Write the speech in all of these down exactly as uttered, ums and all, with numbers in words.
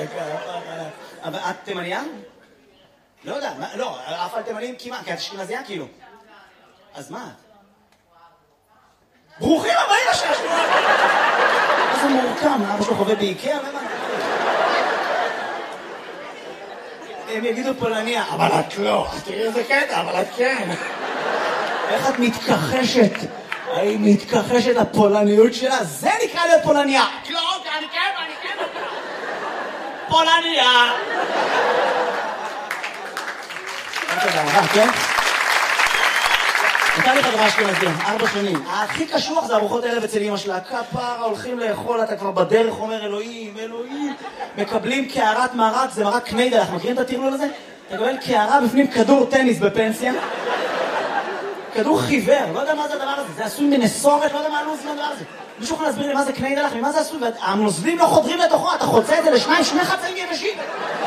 אבל את תימניה? לא יודע, לא, אף על תימנים כמעט, כי את אשכנזייה כאילו. אז מה? ברוכים הבאים לשעשוע! מה זה מורכם? אבא שלו חווה באיקאה? הם יגידו פולניה, אבל את לא. תראי איזה קטע, אבל את כן. איך את מתכחשת? היא מתכחשת לפולניות שלה? זה נקרא להיות פולניה. לא, אני כן, אני כן. פולניה. כן? נתן לי חברה אשכנזים, ארבע שנים. הכי קשוח זה ארוחות ערב אצל אמא שלה. כפרה, הולכים לאכול, אתה כבר בדרך אומר אלוהים, אלוהים. מקבלים קערת מרק, זה מרק קניידל, אנחנו מכירים את הטרלול הזה? אתה מקבל קערה בפנים כדור טניס בפנסיה. כדור חיוור, לא יודע מה זה הדבר הזה. זה עשוי מנסורת, לא יודע מה הלוז מהדבר הזה. מישהו יכול להסביר לי מה זה קניידל, ממה זה עשוי? והנוזלים לא חודרים לתוכו, אתה חוצה את זה לשניים, שני חצאים יבשים.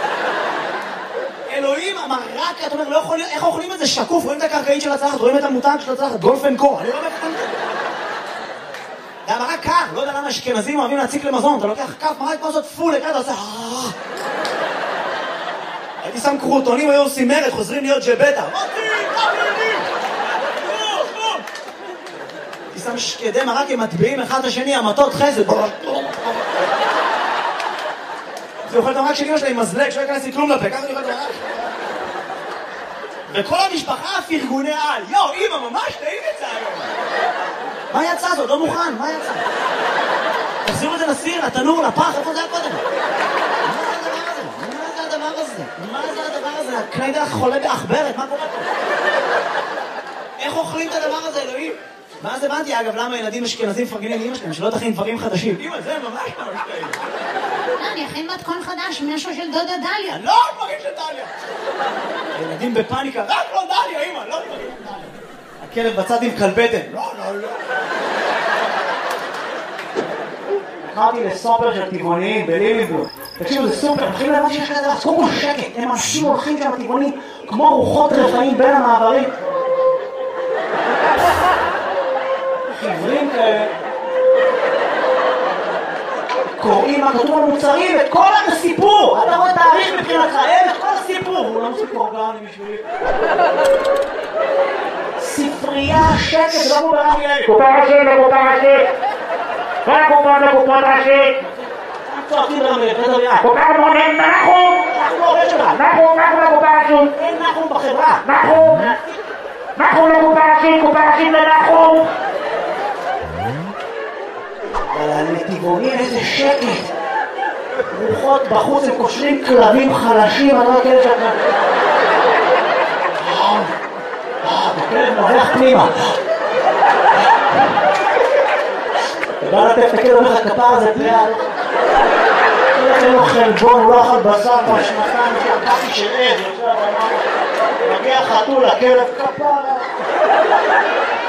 אלוהים, המרק, אתה אומר, לא יכול, איך אוכלים את זה שקוף? רואים את הקרקעית של הצלחת, רואים את המותג של הצלחת, גולף אנד קור, אני לא מבין. זה המרק קר, לא יודע למה אשכנזים אוהבים להציק למזון, אתה לוקח כף מרק כמו זאת פול, אתה עושה... הייתי שם קרוטונים, היו עושים מרד, חוזרים להיות ג'בטה. הייתי שם שקדי מרק, הם מטביעים אחד השני, המטות חסד. זה אוכל את המרק של אמא שלה עם מזלג, שלא יכנס לי כלום לפה, ככה אני אוכל את המרק. וכל המשפחה פרגוני על, יו, אמא, ממש טעים את זה היום. מה יצא זאת? לא מוכן, מה יצא? תחזירו את זה לסיר, לתנור, לפח, איפה זה היה קודם? מה זה הדבר הזה? מה זה הדבר הזה? הקניידל חולה באחברת, מה קורה פה? איך אוכלים את הדבר הזה, אלוהים? ואז הבנתי, אגב, למה ילדים אשכנזים מפרגנים לאמא שלהם, שלא תכין דברים חדשים. אמא, זה ממש ממש טעים. אני אכין מתכון חדש, משהו של דודה דליה. לא דברים של דליה. ילדים בפאניקה, רק לא דליה, אמא, לא דברים של דליה. הכלב בצד עם כלבטן. לא, לא, לא. קראתי לסופר של טבעוניים בליליבלום. תקשיבו, זה סופר, מתחילים להבין שיש כזה דבר, קודם כל שקט, הם אנשים הולכים שם טבעוניים כמו רוחות רפאים בין המעברים. חברים כאלה. קוראים מה כתוב על מוצרים, את כל הסיפור. אתה רואה תאריך מבחינתך, אין את כל הסיפור. הוא לא מוסיף אורגני בשבילי. ספרייה, שקט, זה לא כמו ברמי לוי. קופה ראשית, קופה ראשית. כל הקופות לקופות ראשית. צועקים ברמי לוי, תדבר יד. קופה מונים, נחום. אנחנו עובד שלך. נחום, נחום לקופה ראשית. אין נחום בחברה. נחום. נחום לקופה ראשית, קופה ראשית לנחום. אבל לטבעונים איזה שקט. רוחות בחוץ הם קושרים כלבים חלשים, אני לא הכלב שלך. הכלב נובח פנימה. אתה בא לטף את הכלב, אומר לך כפר הזה פריאה. אין לו חלבון, הוא לא אכל בשר כבר שנתיים שהקפי של עד. מגיע חתול, הכלב כפר.